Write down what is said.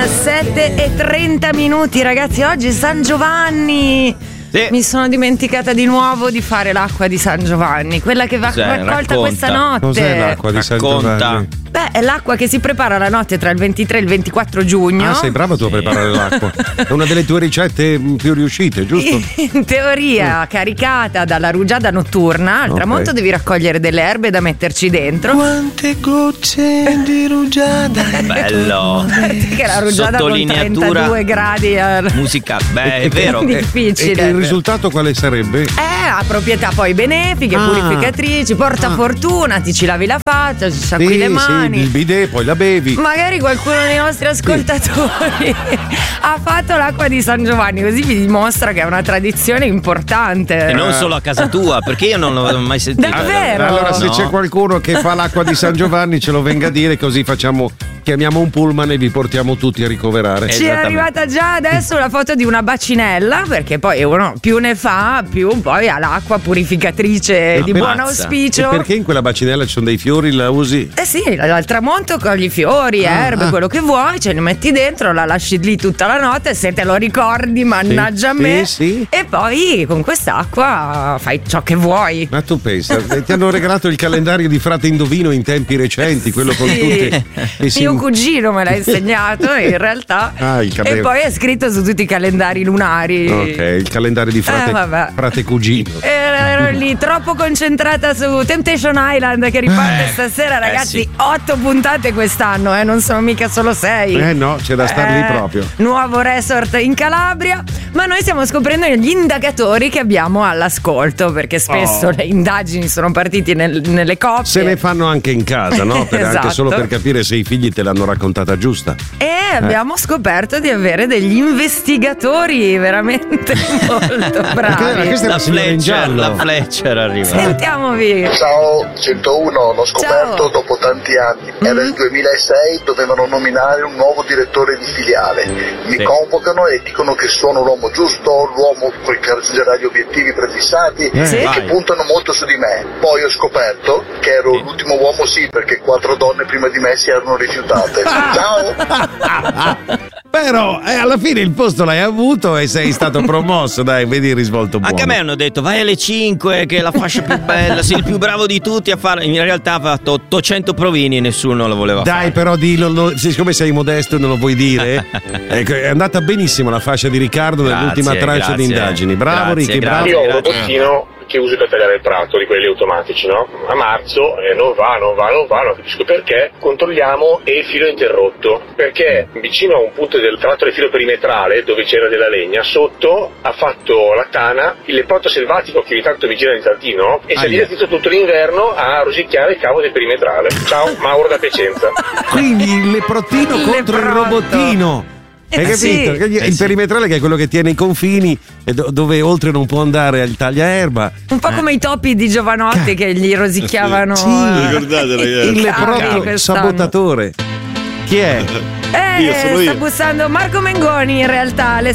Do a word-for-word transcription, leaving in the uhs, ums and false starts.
sette e trenta minuti, ragazzi. Oggi è San Giovanni. Sì. Mi sono dimenticata di nuovo di fare l'acqua di San Giovanni, quella che va Cos'è? raccolta Racconta. questa notte. Cos'è l'acqua di San Racconta. Giovanni? Beh, è l'acqua che si prepara la notte tra il ventitré e il ventiquattro giugno. Ah, sei brava tu a preparare l'acqua. È una delle tue ricette più riuscite, giusto? In teoria, mm. caricata dalla rugiada notturna, al Ok. tramonto devi raccogliere delle erbe da metterci dentro. Quante gocce di rugiada. Bello. Che la rugiada con Sottolineatura. trentadue gradi eh, Musica, beh, è vero. è difficile. E il risultato quale sarebbe? Eh, ha proprietà poi benefiche, Ah. purificatrici, porta Ah. fortuna, ti ci lavi la faccia, ci sciacqui Sì, le sì, mani. il bidet, poi la bevi. Magari qualcuno dei nostri ascoltatori ha fatto l'acqua di San Giovanni, così vi dimostra che è una tradizione importante. E non solo a casa tua, perché io non l'ho mai sentito. Davvero? Allora, se No. c'è qualcuno che fa l'acqua di San Giovanni, ce lo venga a dire, così facciamo. Chiamiamo un pullman e vi portiamo tutti a ricoverare. Ci è Esattamente. arrivata già adesso la foto di una bacinella, perché poi uno più ne fa, più poi ha l'acqua purificatrice No, di per- buon Mazza. E auspicio. perché in quella bacinella ci sono dei fiori, la usi? Eh sì, al tramonto cogli fiori, Ah, erbe, ah. quello che vuoi, ce li metti dentro, la lasci lì tutta la notte, se te lo ricordi, mannaggia a Sì, me. sì, sì. E poi con quest'acqua fai ciò che vuoi. Ma tu pensa, eh, ti hanno regalato il calendario di Frate Indovino in tempi recenti, quello con Sì. tutti. e si- Mio cugino me l'ha insegnato in realtà. Ah, il E calendario. poi è scritto su tutti i calendari lunari. Ok, il calendario di Frate, Eh, vabbè. frate Cugino. Ero lì troppo concentrata su Temptation Island che riparte Eh, stasera, ragazzi. sì. Otto puntate quest'anno, eh, non sono mica solo sei. Eh no, c'è da star lì Eh, proprio. Nuovo resort in Calabria. Ma noi stiamo scoprendo gli indagatori che abbiamo all'ascolto, perché spesso Oh. le indagini sono partite nel- nelle coppie. Se ne fanno anche in casa, no? Per- Esatto. Anche solo per capire se i figli te l'hanno raccontata giusta. E abbiamo scoperto di avere degli investigatori veramente molto Ma bravi. questa è La la signora in Fletcher, giallo. la Fletcher arriva. Sentiamovi. Ciao, centouno, l'ho scoperto Ciao. dopo tanti anni. Era il duemilasei, dovevano nominare un nuovo direttore di filiale. Mi Sì. convocano e dicono che sono l'uomo giusto, l'uomo che raggiungerà gli obiettivi prefissati Eh, Sì. e che vai. puntano molto su di me. Poi ho scoperto che ero Sì. l'ultimo uomo sì, perché quattro donne prima di me si erano rifiutate. Ciao! Però eh, alla fine il posto l'hai avuto e sei stato promosso, dai, vedi il risvolto buono. Anche a me hanno detto vai alle cinque che è la fascia più bella, sei il più bravo di tutti a fare. In realtà ha fatto ottocento provini e nessuno lo voleva Dai, fare. però dillo, lo- siccome sei modesto e non lo vuoi dire. Ecco, è andata benissimo la fascia di Riccardo nell'ultima Grazie, tranche di grazie. indagini. Bravo Grazie, Ricky, bravo. grazie. Io ho un robottino che uso per tagliare il prato, di quelli automatici, no? A marzo eh, non va, non va, non va, non capisco perché. Controlliamo e il filo è interrotto. Perché vicino a un punto del tra l'altro del filo perimetrale, dove c'era della legna, sotto ha fatto la tana il leporto selvatico che ogni tanto mi gira nel giardino e si è Aia. divertito tutto l'inverno a rosicchiare il cavo del perimetrale. Ciao, Mauro da Piacenza. Quindi il leprottino Il contro il leprotto. robottino. Hai Eh, capito? sì. Che gli- Eh, il sì. perimetrale che è quello che tiene i confini e do- dove oltre non può andare il tagliaerba. Un po' come i topi di Giovanotti che gli rosicchiavano. Sì, eh, ricordate, ragazzi? Il i cavi leprotto quest'anno. sabotatore. Chi è? Eh, Io sono sta io. bussando Marco Mengoni in realtà alle